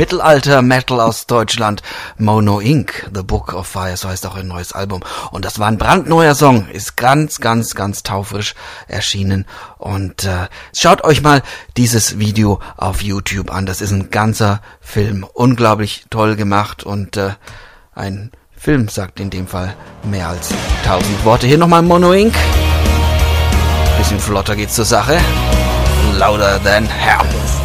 Mittelalter-Metal aus Deutschland. Mono Inc., The Book of Fire, so heißt auch ein neues Album. Und das war ein brandneuer Song, ist ganz taufrisch erschienen. Und schaut euch mal dieses Video auf YouTube an. Das ist ein ganzer Film, unglaublich toll gemacht und ein Film sagt in dem Fall mehr als 1000 Worte. Hier nochmal Mono Inc. Bisschen flotter geht's zur Sache. Louder Than Hell.